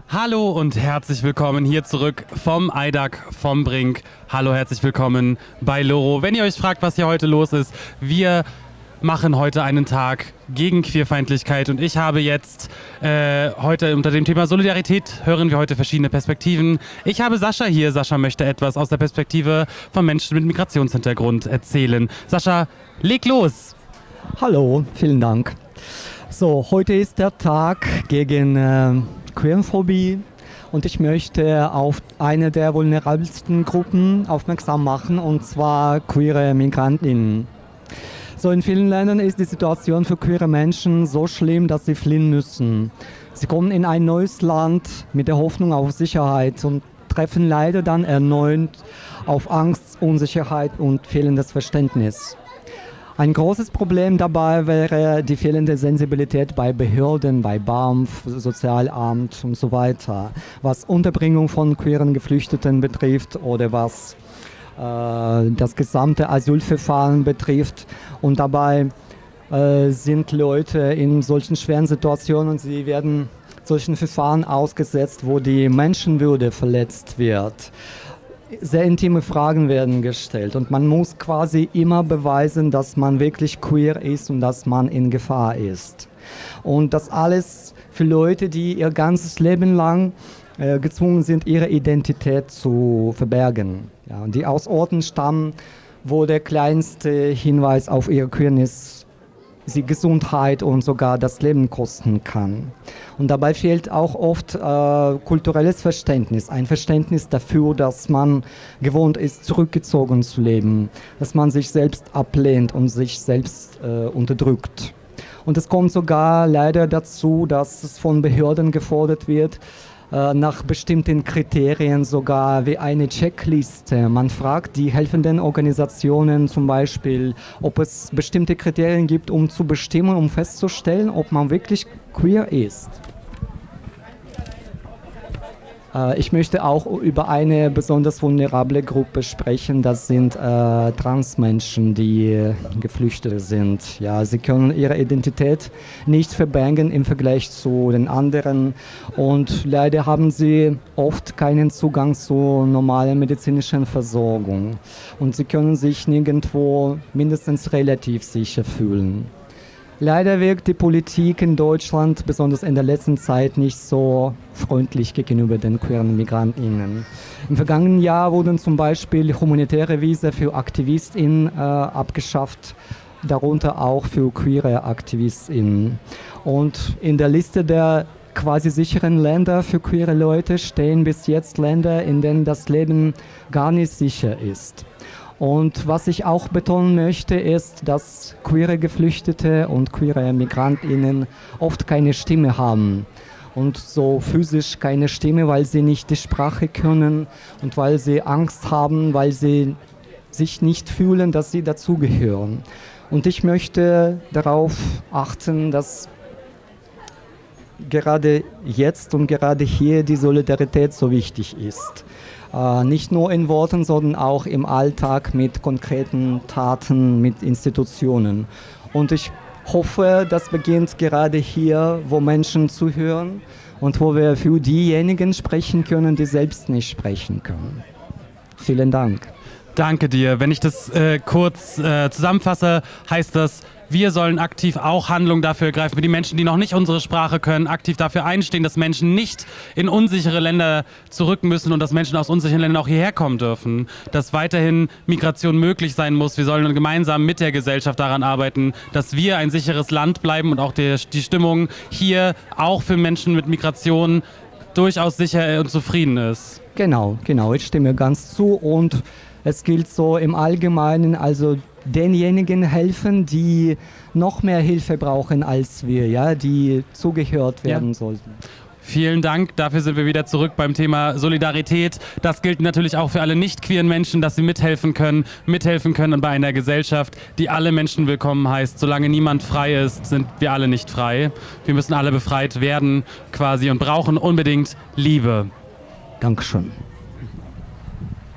Hallo und herzlich willkommen hier zurück vom IDAG, vom Brink. Hallo, herzlich willkommen bei Loro. Wenn ihr euch fragt, was hier heute los ist, wir machen heute einen Tag gegen Queerfeindlichkeit und ich habe jetzt heute unter dem Thema Solidarität hören wir heute verschiedene Perspektiven. Ich habe Sascha hier. Sascha möchte etwas aus der Perspektive von Menschen mit Migrationshintergrund erzählen. Sascha, leg los! Hallo, vielen Dank. So, heute ist der Tag gegen Queerphobie und ich möchte auf eine der vulnerabelsten Gruppen aufmerksam machen, und zwar queere Migrantinnen. So, in vielen Ländern ist die Situation für queere Menschen so schlimm, dass sie fliehen müssen. Sie kommen in ein neues Land mit der Hoffnung auf Sicherheit und treffen leider dann erneut auf Angst, Unsicherheit und fehlendes Verständnis. Ein großes Problem dabei wäre die fehlende Sensibilität bei Behörden, bei BAMF, Sozialamt und so weiter, was Unterbringung von queeren Geflüchteten betrifft oder was das gesamte Asylverfahren betrifft. Und dabei sind Leute in solchen schweren Situationen, sie werden solchen Verfahren ausgesetzt, wo die Menschenwürde verletzt wird. Sehr intime Fragen werden gestellt und man muss quasi immer beweisen, dass man wirklich queer ist und dass man in Gefahr ist. Und das alles für Leute, die ihr ganzes Leben lang gezwungen sind, ihre Identität zu verbergen. Ja, und die aus Orten stammen, wo der kleinste Hinweis auf ihre Queerness sie Gesundheit und sogar das Leben kosten kann. Und dabei fehlt auch oft kulturelles Verständnis, ein Verständnis dafür, dass man gewohnt ist, zurückgezogen zu leben, dass man sich selbst ablehnt und sich selbst unterdrückt. Und es kommt sogar leider dazu, dass es von Behörden gefordert wird, nach bestimmten Kriterien, sogar wie eine Checkliste. Man fragt die helfenden Organisationen zum Beispiel, ob es bestimmte Kriterien gibt, um zu bestimmen, um festzustellen, ob man wirklich queer ist. Ich möchte auch über eine besonders vulnerable Gruppe sprechen. Das sind Transmenschen, die Geflüchtete sind. Ja, sie können ihre Identität nicht verbergen im Vergleich zu den anderen. Und leider haben sie oft keinen Zugang zur normalen medizinischen Versorgung. Und sie können sich nirgendwo mindestens relativ sicher fühlen. Leider wirkt die Politik in Deutschland, besonders in der letzten Zeit, nicht so freundlich gegenüber den queeren MigrantInnen. Im vergangenen Jahr wurden zum Beispiel humanitäre Visa für AktivistInnen abgeschafft, darunter auch für queere AktivistInnen. Und in der Liste der quasi sicheren Länder für queere Leute stehen bis jetzt Länder, in denen das Leben gar nicht sicher ist. Und was ich auch betonen möchte, ist, dass queere Geflüchtete und queere MigrantInnen oft keine Stimme haben. Und so physisch keine Stimme, weil sie nicht die Sprache können und weil sie Angst haben, weil sie sich nicht fühlen, dass sie dazugehören. Und ich möchte darauf achten, dass gerade jetzt und gerade hier die Solidarität so wichtig ist. Nicht nur in Worten, sondern auch im Alltag mit konkreten Taten, mit Institutionen. Und ich hoffe, das beginnt gerade hier, wo Menschen zuhören und wo wir für diejenigen sprechen können, die selbst nicht sprechen können. Vielen Dank. Danke dir. Wenn ich das kurz zusammenfasse, heißt das, wir sollen aktiv auch Handlung dafür ergreifen, für die Menschen, die noch nicht unsere Sprache können, aktiv dafür einstehen, dass Menschen nicht in unsichere Länder zurück müssen und dass Menschen aus unsicheren Ländern auch hierher kommen dürfen, dass weiterhin Migration möglich sein muss. Wir sollen gemeinsam mit der Gesellschaft daran arbeiten, dass wir ein sicheres Land bleiben und auch die Stimmung hier auch für Menschen mit Migration durchaus sicher und zufrieden ist. Genau, ich stimme ganz zu und es gilt so im Allgemeinen, also denjenigen helfen, die noch mehr Hilfe brauchen als wir, ja, die zugehört werden sollten. Vielen Dank, dafür sind wir wieder zurück beim Thema Solidarität. Das gilt natürlich auch für alle nicht queeren Menschen, dass sie mithelfen können bei einer Gesellschaft, die alle Menschen willkommen heißt. Solange niemand frei ist, sind wir alle nicht frei. Wir müssen alle befreit werden quasi und brauchen unbedingt Liebe. Dankeschön.